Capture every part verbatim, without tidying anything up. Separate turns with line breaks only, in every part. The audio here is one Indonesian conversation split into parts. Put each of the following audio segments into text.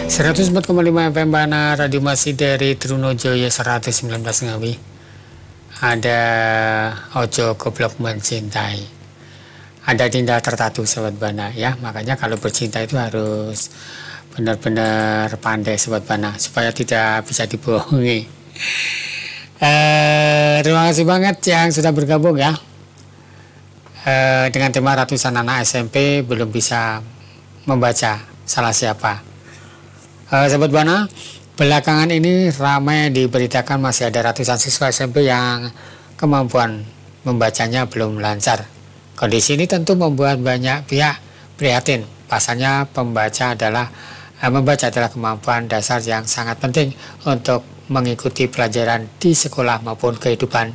seratus empat koma lima F M Bana Radio masih dari Trunojoyo seratus sembilan belas Ngawi. Ada Ojo Goblok Mencintai. Ada Dinda Tertatu Sobat Bana ya. Makanya kalau bercinta itu harus benar-benar pandai Sobat Bana supaya tidak bisa dibohongi. Eh, terima kasih banget yang sudah bergabung ya. Eh, dengan tema ratusan anak S M P belum bisa membaca salah siapa. Uh, Sobat Bana, belakangan ini ramai diberitakan masih ada ratusan siswa S M P yang kemampuan membacanya belum lancar. Kondisi ini tentu membuat banyak pihak prihatin. Pasalnya pembaca adalah uh, membaca adalah kemampuan dasar yang sangat penting untuk mengikuti pelajaran di sekolah maupun kehidupan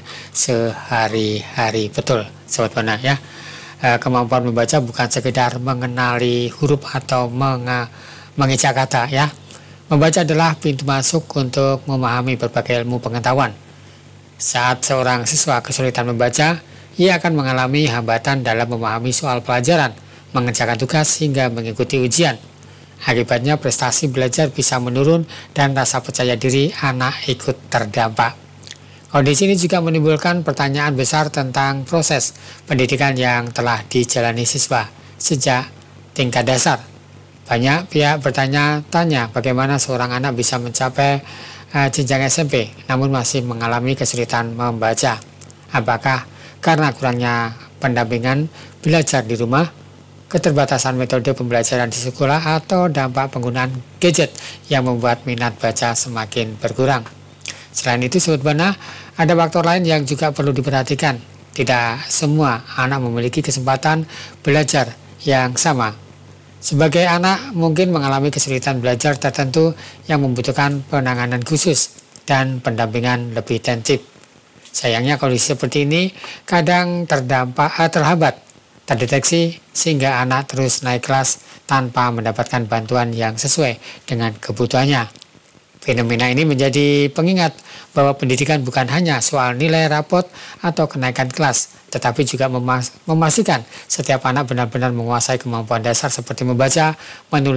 sehari-hari. Betul, Sobat Bana ya. Uh, kemampuan membaca bukan sekedar mengenali huruf atau menga mengejak kata ya. Membaca adalah pintu masuk untuk memahami berbagai ilmu pengetahuan. Saat seorang siswa kesulitan membaca, ia akan mengalami hambatan dalam memahami soal pelajaran, mengerjakan tugas hingga mengikuti ujian. Akibatnya prestasi belajar bisa menurun dan rasa percaya diri anak ikut terdampak. Kondisi ini juga menimbulkan pertanyaan besar tentang proses pendidikan yang telah dijalani siswa sejak tingkat dasar. Banyak pihak bertanya-tanya bagaimana seorang anak bisa mencapai uh, jenjang S M P namun masih mengalami kesulitan membaca. Apakah karena kurangnya pendampingan belajar di rumah, keterbatasan metode pembelajaran di sekolah, atau dampak penggunaan gadget yang membuat minat baca semakin berkurang? Selain itu Sobat Bana, ada faktor lain yang juga perlu diperhatikan. Tidak semua anak memiliki kesempatan belajar yang sama. Sebagai anak mungkin mengalami kesulitan belajar tertentu yang membutuhkan penanganan khusus dan pendampingan lebih intensif. Sayangnya kondisi seperti ini kadang terdampak eh, terhambat terdeteksi sehingga anak terus naik kelas tanpa mendapatkan bantuan yang sesuai dengan kebutuhannya. Fenomena ini menjadi pengingat bahwa pendidikan bukan hanya soal nilai rapot atau kenaikan kelas, tetapi juga memas- memastikan setiap anak benar-benar menguasai kemampuan dasar seperti membaca, menulis,